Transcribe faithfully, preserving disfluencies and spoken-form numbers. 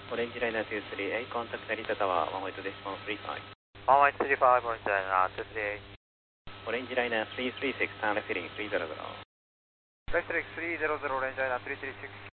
オレンジライナーにさんはち、コンタクト成田タワー、ワンワイトデシモンさんじゅうご。 ワンワイトさんじゅうご、オレンジライナーにさんじゅうはち。 オレンジライナーさんさんろく、ターンレフィリングさんさんゼロ。 レフトリックさんさんゼロ、オレンジライナーさんさんろく。